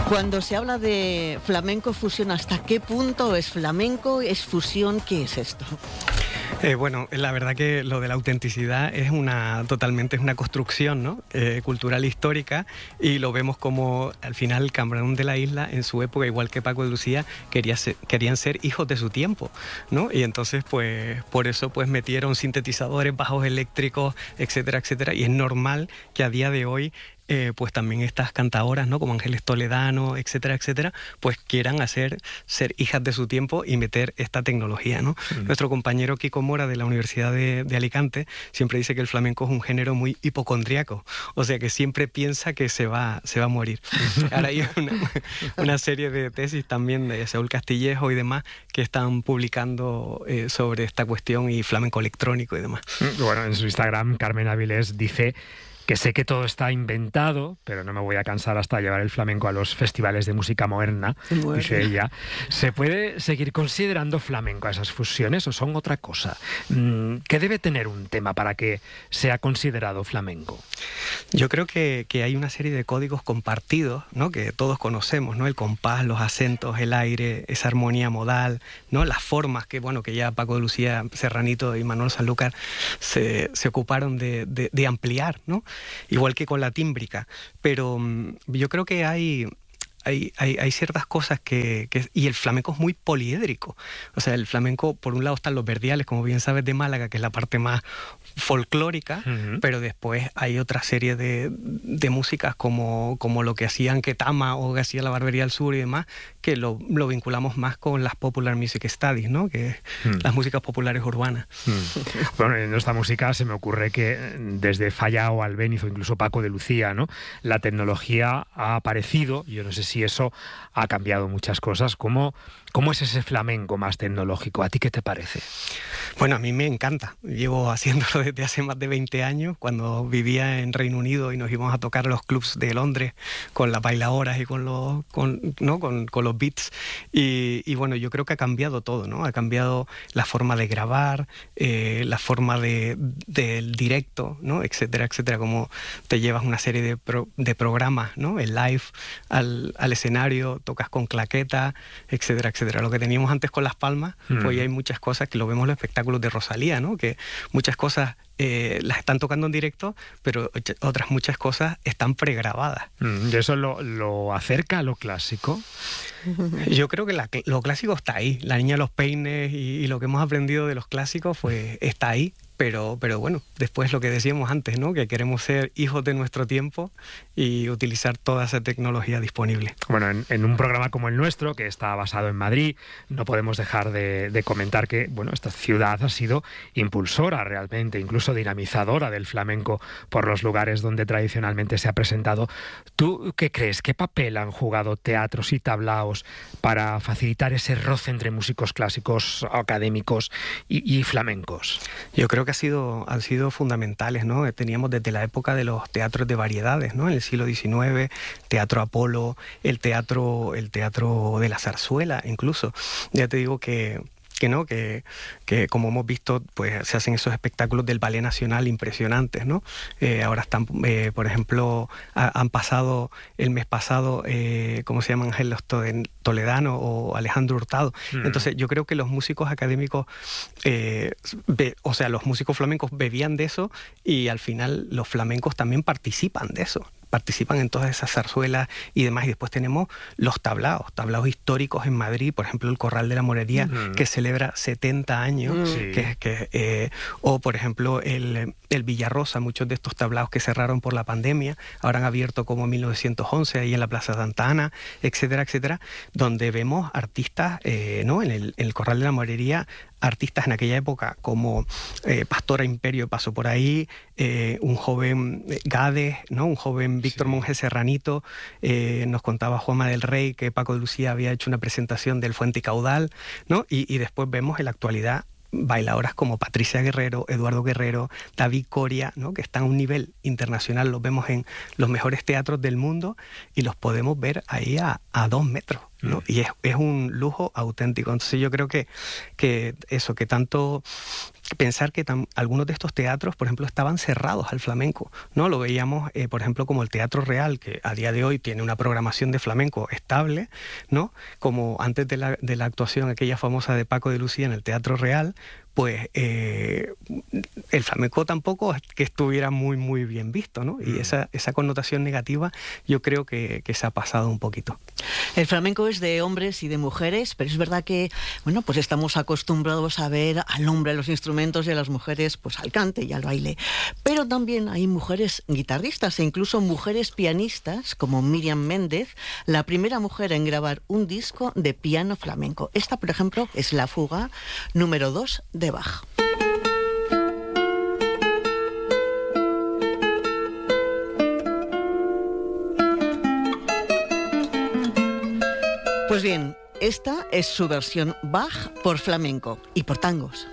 Cuando se habla de flamenco fusión, ¿hasta qué punto es flamenco, es fusión? ¿Qué es esto? Bueno, la verdad que lo de la autenticidad es una construcción, ¿no? Cultural e histórica, y lo vemos como al final el Camarón de la Isla en su época, igual que Paco de Lucía, querían ser hijos de su tiempo, ¿no? Y entonces pues por eso pues metieron sintetizadores, bajos eléctricos, etcétera, etcétera, y es normal que a día de hoy pues también estas cantadoras, ¿no? Como Ángeles Toledano, etcétera, etcétera, pues quieran ser hijas de su tiempo y meter esta tecnología, ¿no? Nuestro compañero Kiko Mora de la Universidad de Alicante siempre dice que el flamenco es un género muy hipocondriaco, o sea que siempre piensa que se va a morir. Ahora hay una serie de tesis también de Saúl Castillejo y demás que están publicando sobre esta cuestión y flamenco electrónico y demás. Bueno, en su Instagram Carmen Avilés dice que sé que todo está inventado, pero no me voy a cansar hasta llevar el flamenco a los festivales de música moderna, dice ella. ¿Se puede seguir considerando flamenco a esas fusiones o son otra cosa? ¿Qué debe tener un tema para que sea considerado flamenco? Yo creo que hay una serie de códigos compartidos, ¿no? Que todos conocemos, ¿no? El compás, los acentos, el aire, esa armonía modal, ¿no? Las formas que ya Paco de Lucía, Serranito y Manuel Sanlúcar se ocuparon de ampliar, ¿no? Igual que con la tímbrica, pero yo creo que hay ciertas cosas y el flamenco es muy poliédrico. O sea, el flamenco, por un lado están los verdiales, como bien sabes, de Málaga, que es la parte más folclórica, pero después hay otra serie de músicas como lo que hacían Ketama o que hacía la Barbería del Sur y demás, que lo vinculamos más con las Popular Music Studies, ¿no? Que las músicas populares urbanas. Bueno, en esta música se me ocurre que desde Falla o Albéniz o incluso Paco de Lucía, ¿no? La tecnología ha aparecido, yo no sé si eso ha cambiado muchas cosas. ¿Cómo es ese flamenco más tecnológico? ¿A ti qué te parece? Bueno, a mí me encanta. Llevo haciéndolo desde hace más de 20 años, cuando vivía en Reino Unido y nos íbamos a tocar a los clubs de Londres con las bailadoras y con los beats. Y bueno, yo creo que ha cambiado todo, ¿no? Ha cambiado la forma de grabar, la forma del directo, ¿no? Etcétera, etcétera. Como te llevas una serie de programas, ¿no? El live al escenario, tocas con claqueta, etcétera, etcétera. Lo que teníamos antes con las palmas, pues ya hay muchas cosas que lo vemos en los espectáculos de Rosalía, ¿no? Que muchas cosas las están tocando en directo, pero otras muchas cosas están pregrabadas. ¿Y eso lo acerca a lo clásico? Yo creo que lo clásico está ahí. La Niña de los Peines y lo que hemos aprendido de los clásicos, pues está ahí. Pero bueno, después lo que decíamos antes, ¿no? Que queremos ser hijos de nuestro tiempo y utilizar toda esa tecnología disponible. Bueno, en un programa como el nuestro, que está basado en Madrid, no podemos dejar de comentar que, bueno, esta ciudad ha sido impulsora realmente, incluso dinamizadora del flamenco por los lugares donde tradicionalmente se ha presentado. ¿Tú qué crees? ¿Qué papel han jugado teatros y tablaos para facilitar ese roce entre músicos clásicos, académicos y flamencos? Yo creo que han sido fundamentales, ¿no? Teníamos desde la época de los teatros de variedades, ¿no? En el siglo XIX, Teatro Apolo, el teatro de la zarzuela, incluso. Ya te digo que como hemos visto, pues se hacen esos espectáculos del Ballet Nacional impresionantes, ¿no? Ahora están, por ejemplo, han pasado el mes pasado, ¿cómo se llaman? Ángeles Toledano o Alejandro Hurtado. Entonces yo creo que los músicos académicos, los músicos flamencos bebían de eso, y al final los flamencos también participan de eso. Participan en todas esas zarzuelas y demás. Y después tenemos los tablaos históricos en Madrid, por ejemplo el Corral de la Morería, que celebra 70 años, o por ejemplo el Villarrosa, muchos de estos tablaos que cerraron por la pandemia, ahora han abierto como 1911 ahí en la Plaza Santa Ana, etcétera, etcétera, donde vemos artistas, ¿no? En el Corral de la Morería, artistas en aquella época como Pastora Imperio pasó por ahí, un joven Gades, ¿no? Un joven Víctor Monge Serranito, nos contaba Juanma del Rey que Paco de Lucía había hecho una presentación del Fuente y Caudal, ¿no? Y después vemos en la actualidad bailadoras como Patricia Guerrero, Eduardo Guerrero, David Coria, ¿no? Que están a un nivel internacional, los vemos en los mejores teatros del mundo y los podemos ver ahí a 2 metros. ¿no? Y es un lujo auténtico. Entonces yo creo que eso, que tanto pensar que algunos de estos teatros, por ejemplo, estaban cerrados al flamenco, ¿no? Lo veíamos, por ejemplo, como el Teatro Real, que a día de hoy tiene una programación de flamenco estable, ¿no? Como antes de la actuación aquella famosa de Paco de Lucía en el Teatro Real, pues el flamenco tampoco es que estuviera muy, muy bien visto, ¿no? Y esa connotación negativa yo creo que se ha pasado un poquito. El flamenco es de hombres y de mujeres, pero es verdad que, bueno, pues estamos acostumbrados a ver al hombre a los instrumentos y a las mujeres pues al cante y al baile. Pero también hay mujeres guitarristas e incluso mujeres pianistas, como Miriam Méndez, la primera mujer en grabar un disco de piano flamenco. Esta, por ejemplo, es la fuga número 2 de Bach. Pues bien, esta es su versión Bach por flamenco y por tangos.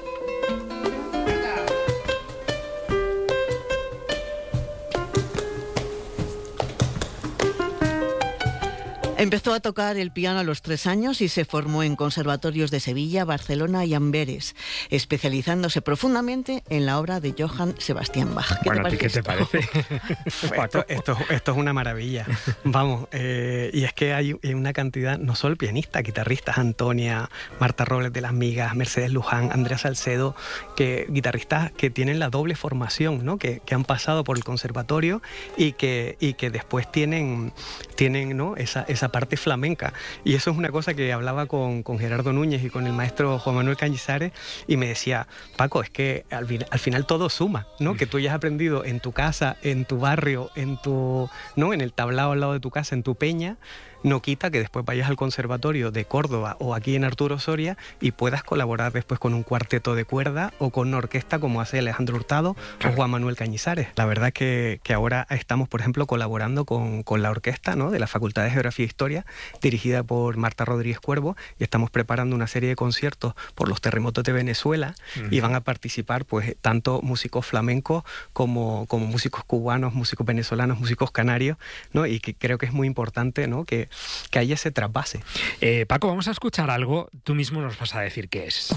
Empezó a tocar el piano a los 3 años y se formó en conservatorios de Sevilla, Barcelona y Amberes, especializándose profundamente en la obra de Johann Sebastian Bach. ¿Qué te parece? Esto es una maravilla. Vamos, y es que hay una cantidad, no solo pianistas, guitarristas, Antonia, Marta Robles de Las Migas, Mercedes Luján, Andrea Salcedo, guitarristas que tienen la doble formación, ¿no? Que han pasado por el conservatorio y que después tienen ¿no? esa parte flamenca. Y eso es una cosa que hablaba con Gerardo Núñez y con el maestro Juan Manuel Cañizares, y me decía, Paco, es que al final todo suma, ¿no? Que tú hayas aprendido en tu casa, en tu barrio, ¿no? En el tablado al lado de tu casa, en tu peña, no quita que después vayas al conservatorio de Córdoba o aquí en Arturo Soria y puedas colaborar después con un cuarteto de cuerda o con una orquesta como hace Alejandro Hurtado o Juan Manuel Cañizares. La verdad que ahora estamos, por ejemplo, colaborando con la orquesta, ¿no? De la Facultad de Geografía e Historia, dirigida por Marta Rodríguez Cuervo, y estamos preparando una serie de conciertos por los terremotos de Venezuela, y van a participar pues tanto músicos flamencos como músicos cubanos, músicos venezolanos, músicos canarios, ¿no? Y que creo que es muy importante, ¿no? Que haya ese trasvase. Paco, vamos a escuchar algo. Tú mismo nos vas a decir qué es.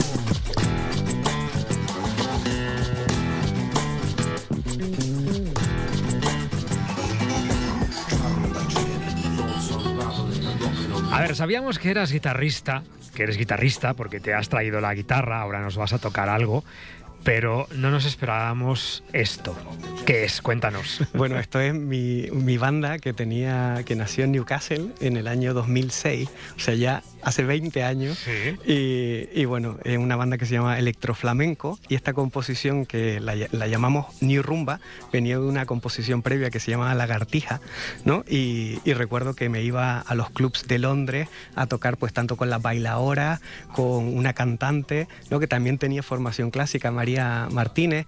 A ver, sabíamos que eres guitarrista porque te has traído la guitarra, ahora nos vas a tocar algo, pero no nos esperábamos esto. ¿Qué es? Cuéntanos. Bueno, esto es mi banda que nació en Newcastle en el año 2006, o sea, ya hace 20 años. Sí. Y bueno, es una banda que se llama Electroflamenco, y esta composición que la llamamos New Rumba venía de una composición previa que se llamaba Lagartija, ¿no? Y recuerdo que me iba a los clubs de Londres a tocar pues tanto con las bailadoras, con una cantante, ¿no? Que también tenía formación clásica, María Martínez,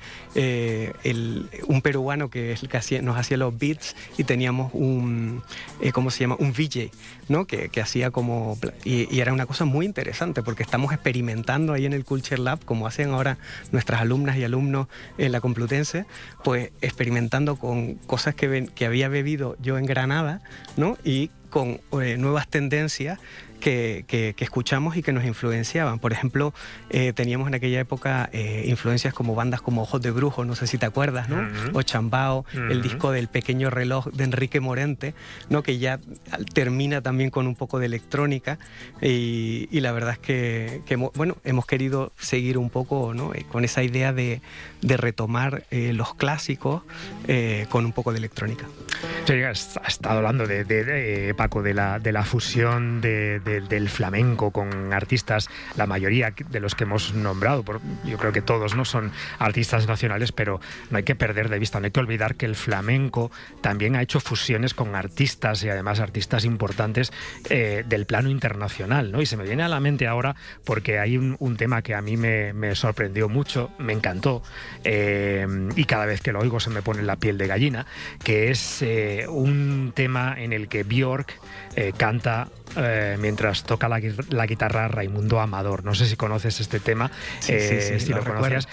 un peruano que es el que nos hacía los beats, y teníamos un VJ, ¿no? Que hacía como... Y era una cosa muy interesante porque estamos experimentando ahí en el Culture Lab, como hacen ahora nuestras alumnas y alumnos en la Complutense, pues experimentando con cosas que había bebido yo en Granada, ¿no? Y con nuevas tendencias que escuchamos y que nos influenciaban. Por ejemplo, teníamos en aquella época influencias como bandas como Ojos de Brujo, no sé si te acuerdas, ¿no? O Chambao, el disco del Pequeño Reloj de Enrique Morente, ¿no? Que ya termina también con un poco de electrónica, y la verdad es que hemos querido seguir un poco, ¿no? Con esa idea de retomar los clásicos con un poco de electrónica. Sí, has estado hablando Paco, de la fusión del flamenco con artistas, la mayoría de los que hemos nombrado, yo creo que todos no son artistas nacionales, pero no hay que perder de vista, no hay que olvidar que el flamenco también ha hecho fusiones con artistas, y además artistas importantes del plano internacional, ¿no? Y se me viene a la mente ahora porque hay un tema que a mí me sorprendió mucho, me encantó, y cada vez que lo oigo se me pone la piel de gallina, que es un tema en el que Björk canta mientras toca la guitarra Raimundo Amador. No sé si conoces este tema, si lo conoces.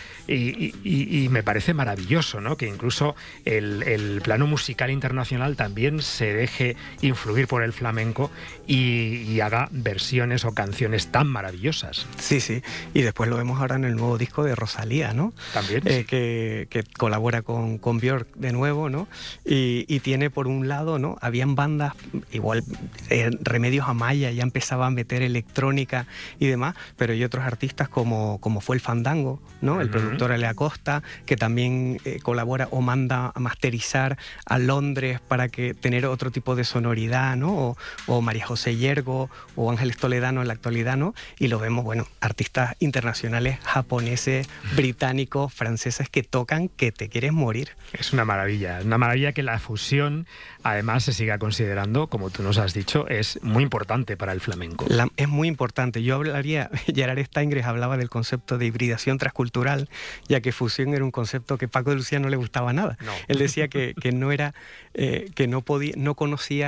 Y me parece maravilloso, ¿no? Que incluso el plano musical internacional también se deje influir por el flamenco y haga versiones o canciones tan maravillosas. Sí, sí. Y después lo vemos ahora en el nuevo disco de Rosalía, ¿no? También. Que colabora con Björk de nuevo, ¿no? Y tiene por un lado, ¿no? Habían bandas, igual Remedios Amaya ya empezaba a meter electrónica y demás, pero hay otros artistas como fue el Fandango, ¿no? El productor Ale Acosta, que también colabora o manda a masterizar a Londres para que tener otro tipo de sonoridad, ¿no? O María José Yergo o Ángeles Toledano en la actualidad, ¿no? Y lo vemos, bueno, artistas internacionales, japoneses, británicos, franceses que tocan que te quieres morir. Es una maravilla que la fusión además se siga considerando, como tú nos has dicho, es muy importante para el flamenco. Es muy importante. Yo hablaría, Gerard Steingres hablaba del concepto de hibridación transcultural, ya que fusión era un concepto que Paco de Lucía no le gustaba nada. No. Él decía que no era, que no conocía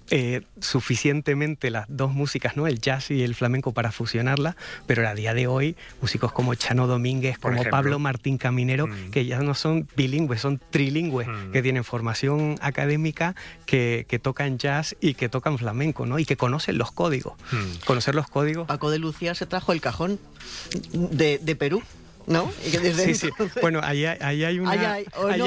suficientemente las dos músicas, ¿no? El jazz y el flamenco para fusionarla, pero a día de hoy músicos como Chano Domínguez, como Pablo Martín Caminero, que ya no son bilingües, son trilingües, que tienen formación académica, que tocan jazz y que tocan flamenco, ¿no? Y que conocen los códigos. Conocer los códigos. Paco de Lucía se trajo el cajón de Perú, ¿no? Y que desde sí. Bueno, ahí hay una... hay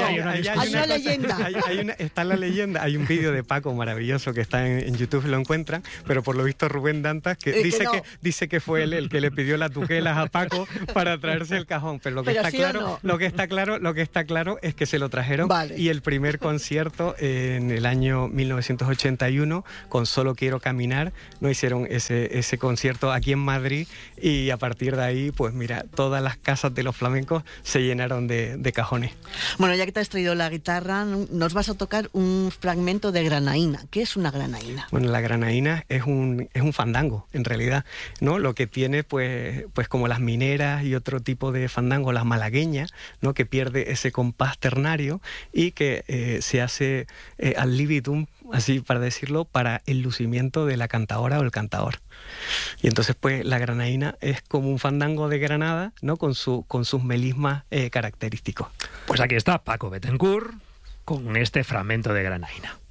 una leyenda. Está la leyenda. Hay un vídeo de Paco maravilloso que está en YouTube, lo encuentran, pero por lo visto Rubén Dantas, que dice que fue él el que le pidió las tuquelas a Paco para traerse el cajón. Pero lo que está claro es que se lo trajeron. Vale. Y el primer concierto en el año 1981, con Solo Quiero Caminar, no hicieron ese concierto aquí en Madrid, y a partir de ahí, pues mira, todas las casas de los flamencos se llenaron de cajones. Bueno, ya que te has traído la guitarra, nos vas a tocar un fragmento de granaína. ¿Qué es una granaína? Bueno, la granaína es un fandango, en realidad, ¿no? Lo que tiene, pues como las mineras y otro tipo de fandango, las malagueñas, ¿no? Que pierde ese compás ternario y que se hace al libitum, así para decirlo, para el lucimiento de la cantadora o el cantador. Y entonces, pues, la granaína es como un fandango de Granada, ¿no? Con sus melismas característicos. Pues aquí está Paco Bettencourt con este fragmento de granaína.